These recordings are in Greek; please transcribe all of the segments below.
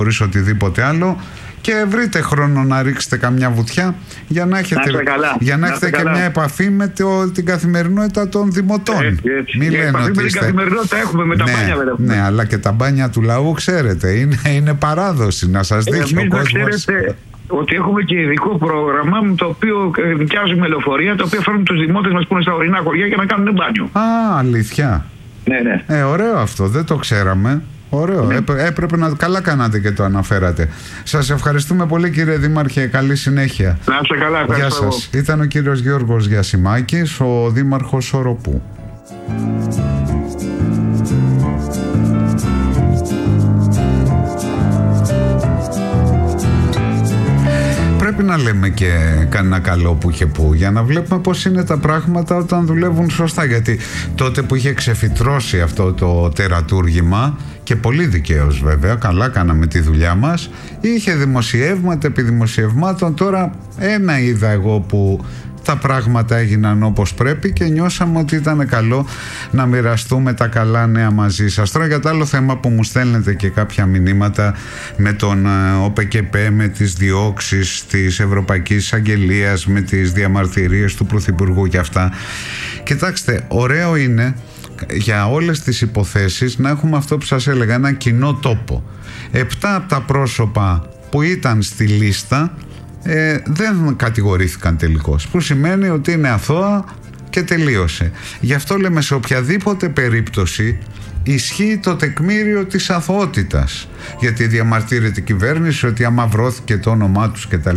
χωρίς οτιδήποτε άλλο. Και βρείτε χρόνο να ρίξετε καμιά βουτιά για να έχετε, και μια επαφή με την καθημερινότητα των δημοτών. Μην λένε ότι με την καθημερινότητα έχουμε με τα μπάνια. Ναι, αλλά και τα μπάνια του λαού, ξέρετε, είναι παράδοση. Να σας δείχνω ο κόσμος. Ξέρετε ότι έχουμε και ειδικό πρόγραμμα με το οποίο νοικιάζουμε λεωφορεία, τα οποία φέρνουν τους δημότες μας που είναι στα ορεινά χωριά για να κάνουν μπάνιο. Α, αλήθεια. Ναι. Ωραίο αυτό, δεν το ξέραμε. Ωραίο, έπρεπε να... Καλά κάνατε και το αναφέρατε. Σας ευχαριστούμε πολύ, κύριε Δήμαρχε, καλή συνέχεια. Να είστε καλά, γεια σας. Ήταν ο κύριος Γιώργος Γιασημάκης, ο Δήμαρχος Οροπού. Πρέπει να λέμε και κανένα καλό που είχε που, για να βλέπουμε πώς είναι τα πράγματα όταν δουλεύουν σωστά. Γιατί τότε που είχε ξεφυτρώσει αυτό το τερατούργημα, και πολύ δικαίως βέβαια, καλά κάναμε τη δουλειά μας, είχε δημοσιεύματα επί δημοσιευμάτων. Τώρα ένα είδα εγώ που τα πράγματα έγιναν όπως πρέπει και νιώσαμε ότι ήταν καλό να μοιραστούμε τα καλά νέα μαζί σας. Τώρα για το άλλο θέμα που μου στέλνετε και κάποια μηνύματα με τον ΟΠΚΠ, με τις διώξεις της Ευρωπαϊκής Αγγελίας, με τις διαμαρτυρίες του Πρωθυπουργού και αυτά. Κοιτάξτε, ωραίο είναι για όλες τις υποθέσεις να έχουμε αυτό που σας έλεγα, ένα κοινό τόπο. 7 από τα πρόσωπα που ήταν στη λίστα δεν κατηγορήθηκαν τελικώς, που σημαίνει ότι είναι αθώα και τελείωσε. Γι' αυτό λέμε, σε οποιαδήποτε περίπτωση ισχύει το τεκμήριο της αθωότητας, γιατί διαμαρτύρεται η κυβέρνηση ότι άμα βρώθηκε το όνομά τους κτλ,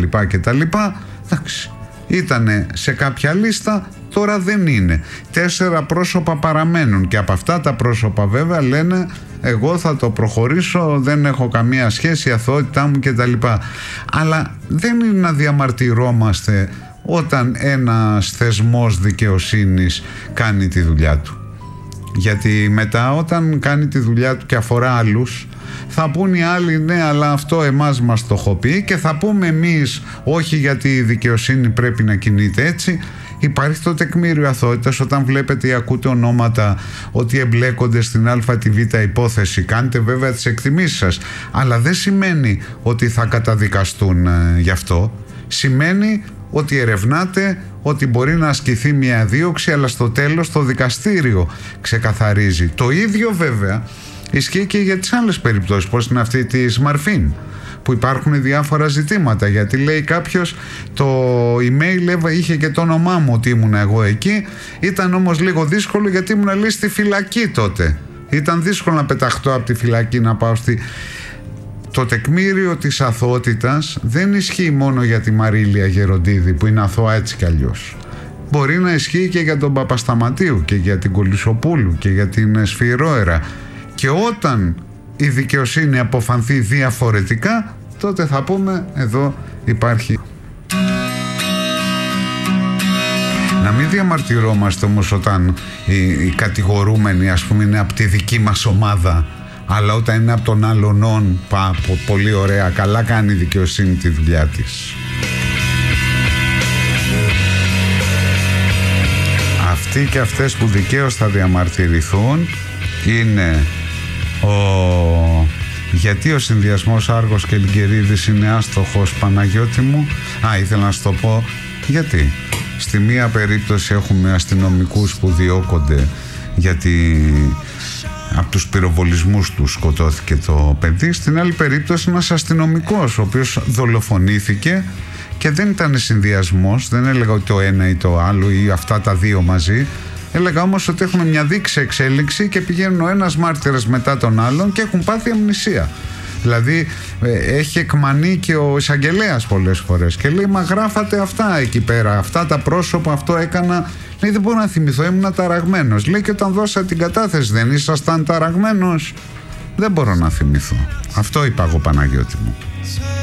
εντάξει, ήτανε σε κάποια λίστα, τώρα δεν είναι. 4 πρόσωπα παραμένουν και από αυτά τα πρόσωπα βέβαια λένε εγώ θα το προχωρήσω, δεν έχω καμία σχέση, η αθωότητά μου κτλ. Αλλά δεν είναι να διαμαρτυρόμαστε όταν ένας θεσμός δικαιοσύνης κάνει τη δουλειά του. Γιατί μετά όταν κάνει τη δουλειά του και αφορά άλλους, θα πούν οι άλλοι ναι, αλλά αυτό εμάς μας στοχοποιεί, και θα πούμε εμείς όχι, γιατί η δικαιοσύνη πρέπει να κινείται έτσι. Υπάρχει το τεκμήριο αθωότητας. Όταν βλέπετε ή ακούτε ονόματα ότι εμπλέκονται στην α τη β υπόθεση, κάντε βέβαια τις εκτιμήσεις σας, αλλά δεν σημαίνει ότι θα καταδικαστούν γι' αυτό. Σημαίνει ότι ερευνάτε, ότι μπορεί να ασκηθεί μια δίωξη, αλλά στο τέλος το δικαστήριο ξεκαθαρίζει. Το ίδιο βέβαια ισχύει και για τις άλλες περιπτώσεις, όπως είναι αυτή της Μαρφίν, που υπάρχουν διάφορα ζητήματα, γιατί λέει κάποιος το email είχε και το όνομά μου ότι ήμουν εγώ εκεί, ήταν όμως λίγο δύσκολο γιατί ήμουν λέει στη φυλακή τότε, ήταν δύσκολο να πεταχτώ από τη φυλακή να πάω στη... Το τεκμήριο της αθωότητας δεν ισχύει μόνο για τη Μαρίλια Γεροντίδη που είναι αθώα έτσι κι αλλιώς. Μπορεί να ισχύει και για τον Παπασταματίου και για την Κολυσοπούλου και για την Σφυρόερα, και όταν η δικαιοσύνη αποφανθεί διαφορετικά, τότε θα πούμε εδώ υπάρχει. Να μην διαμαρτυρόμαστε όμως όταν οι κατηγορούμενοι ας πούμε είναι από τη δική μας ομάδα, αλλά όταν είναι από τον άλλον πολύ ωραία, καλά κάνει η δικαιοσύνη τη δουλειά της. Αυτοί και αυτές που δικαίως θα διαμαρτυρηθούν είναι γιατί ο συνδυασμός Άργος και Λιγκερίδης είναι άστοχος, Παναγιώτη μου. Ήθελα να σου το πω γιατί. Στη μία περίπτωση έχουμε αστυνομικούς που διώκονται γιατί από τους πυροβολισμούς του σκοτώθηκε το παιδί. Στην άλλη περίπτωση ένας αστυνομικός ο οποίος δολοφονήθηκε και δεν ήταν συνδυασμός, δεν έλεγα ότι το ένα ή το άλλο ή αυτά τα δύο μαζί. Έλεγα όμως ότι έχουμε μια δείξη εξέλιξη και πηγαίνουν ο ένας μάρτυρας μετά τον άλλον και έχουν πάθει αμνησία. Δηλαδή έχει εκμανεί και ο εισαγγελέας πολλές φορές και λέει μα γράφατε αυτά εκεί πέρα, αυτά τα πρόσωπα, αυτό έκανα. Λέει δεν μπορώ να θυμηθώ, ήμουν ταραγμένος. Λέει και όταν δώσα την κατάθεση δεν ήσασταν ταραγμένος? Δεν μπορώ να θυμηθώ. Αυτό είπα εγώ, Παναγιώτη μου.